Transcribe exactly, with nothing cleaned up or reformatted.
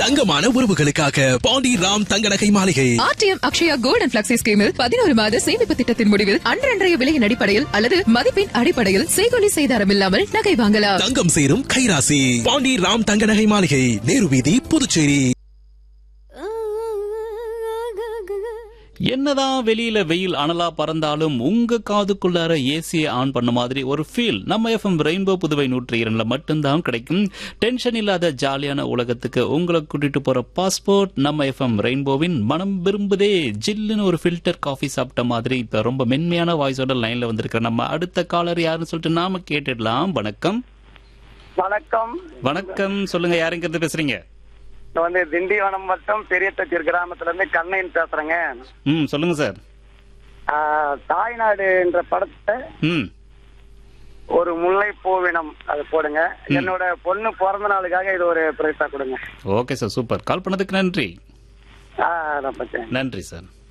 தங்கமான உறவுகளுக்காக பாண்டி ராம் தங்க நகை மாளிகை. RTM Akshaya gold and flexi ஸ்கீமில் பதினோரு மாத சேமிப்பு திட்டத்தின் முடிவில் அன்றன்றைய விலையின் அடிப்படையில் அல்லது மதிப்பின் அடிப்படையில் செய்கொலி செய்தாரம் இல்லாமல் நகை வாங்கலாம். தங்கம் சேரும் கைராசி பாண்டி ராம் தங்க நகை மாளிகை, நேரு வீதி, புதுச்சேரி. என்னதான் வெளியில வெயில் அனலா பறந்தாலும் உங்க காதுக்குள்ளார ஏசியை ஆன் பண்ண மாதிரி ஒரு ஃபீல் நம்ம எஃப்எம் ரெயின்போ புதுவை நூற்றி இரண்டுல மட்டும்தான் கிடைக்கும். டென்ஷன் இல்லாத ஜாலியான உலகத்துக்கு உங்களை கூட்டிட்டு போற பாஸ்போர்ட் நம்ம எஃப்எம் ரெயின்போவின் மனம் விரும்புதே. ஜில்லுன்னு ஒரு ஃபில்டர் காஃபி சாப்பிட்ட மாதிரி இப்ப ரொம்ப மென்மையான வாய்ஸோட லைன்ல வந்திருக்கிற நம்ம அடுத்த காலர் யாருன்னு சொல்லிட்டு நாம கேட்டுடலாம். வணக்கம். வணக்கம். வணக்கம், சொல்லுங்க, யாருங்கிறது பேசுறீங்க? வந்து திண்டிவனம் மட்டும் பெரிய தச்சூர் கிராமத்துல இருந்து கண்ணையன் பேசுறேங்க. ம், சொல்லுங்க சார். தாய்நாடு என்ற படத்தை ம் ஒரு முல்லை பூவினம் அது போடுங்க. என்னோட பொண்ணு பிறந்த நாளுக்காக இது ஒரு பிரைஸா கொடுங்க. Okay sir, super. கால் பண்ணதுக்கு நன்றி. ஆ, நன்றி சார்.